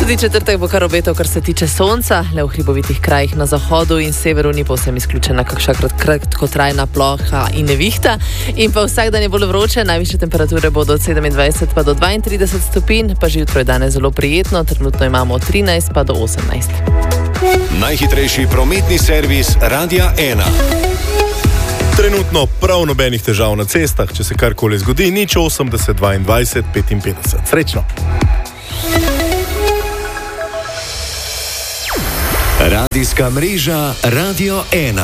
Tudi četrtek bo kar obetal, kar se tiče sonca. Le v hribovitih krajih na zahodu in severu ni povsem izključena kakšna kratkotrajna ploha in nevihta. In pa vsak dan je bolj vroče, najvišje temperature bodo od 27 pa do 32 stopinj, pa že jutro je danes zelo prijetno, trenutno imamo od 13 pa do 18. Najhitrejši prometni servis Radia 1. Trenutno prav nobenih težav na cestah, če se karkoli zgodi, nič 80 22 55. Srečno! Radijska mreža Radio 1.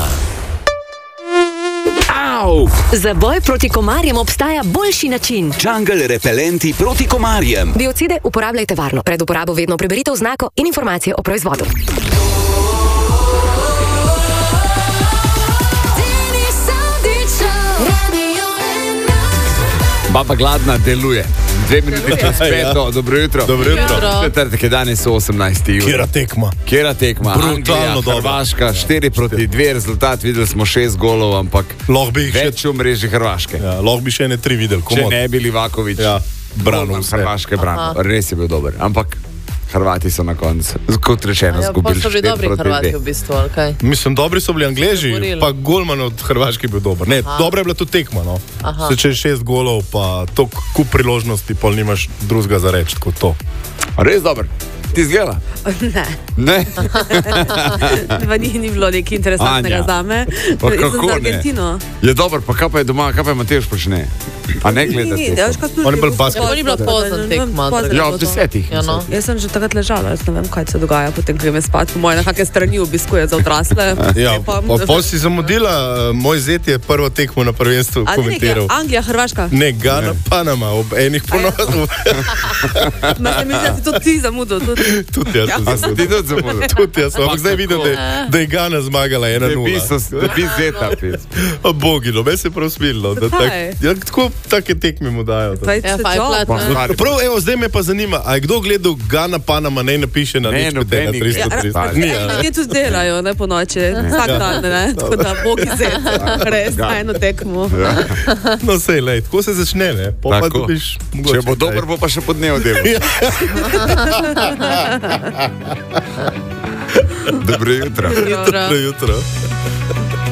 Za boj proti komarjem obstaja boljši način. Jungle repelenti proti komarjem. Biocide uporabljajte varno. Pred uporabo vedno preberite oznako in informacije o proizvodu. Baba gladna deluje. 2 minuti čez 5. Dobro jutro. Dobro jutro. Četrtek je danes 18. juli. Kjera tekma? Brutalno dobro. Hrvaška, 4-2 rezultat. Videli smo 6 golov, ampak več v mreži Hrvaške. Ja, lahko bi še ne 3 videli. Če ne bi Livaković branil Hrvaške branil. Res je bil dober. Ampak Hrvati so na koncu, kot rečeno, zgubili 4-2. Pa so bili dobri Hrvati v bistvu, ali kaj? Mislim, dobri so bili Angleži, pa golman od Hrvaške bil dober. Ne, dobra je bila tudi tekma, no. Se če 6 golov, pa to kup priložnosti, pol nimaš drugega za reči, kot to. Res dober. Ti zgela? Ne. Ne? Ni bilo nekaj interesantnega zame. Kako ne? Je dober, pa kaj pa je doma, kaj pa je Matevž počne? A ne gledate? On je bolj basket. To ni bilo pozno tekma. Ja, od 10. Jaz sem že takrat ležala, jaz ne vem, kaj se dogaja, potem greme spat, po moje na kakšne strani obiskuje za odrasle. Ja, pa si zamudila, moj zet je prvo tekmo na prvenstvu komentiral. Anglija, Hrvaška? Ne, Gana, Panama, ob enih ponosov. Ma se mi zdi, da si tudi ti zamudil. Tudi jaz sem zamudil. Tudi jaz sem, ampak zdaj vidim, da je Gana zmagala 1-0. Da bi zeta. Bogino, me se prav smililo. Tako take tekme mu dajo. Prav, evo, zdaj me pa zanima, a je kdo gledal Gana, Panama, ne napiše na nič 330? Ljudje tudi delajo, ne po noči, vsak dan, ne, tako da Bog izet, res, eno tekmo. No sej, lej, tako se začne, ne, pa dobiš mogoče. Če bo dober, bo pa še po dnevu delal. Dobro jutro. Dobro jutro.